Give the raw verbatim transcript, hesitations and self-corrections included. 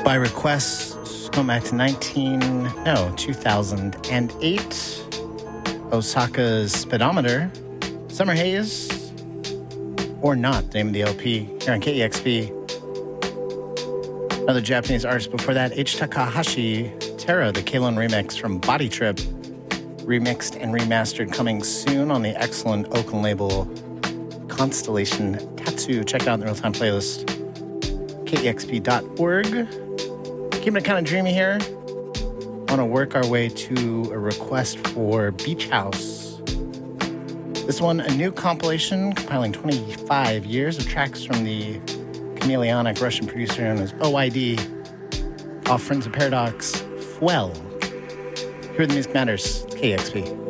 By request, going back to nineteen, no, two thousand eight, Osaka's Speedometer, Summer Haze, or Not, the name of the L P, here on K E X P. Another Japanese artist before that, H. Takahashi, Terra, the Kalon remix from Body Trip, remixed and remastered, coming soon on the excellent Oakland label Constellation Tattoo. Check it out in the real-time playlist, K E X P dot org. Keeping it kind of dreamy here. Want to work our way to a request for Beach House. This one, a new compilation compiling twenty-five years of tracks from the chameleonic Russian producer known as O I D, off Friends of Paradox, Fuel. Here are the Music Matters, K E X P.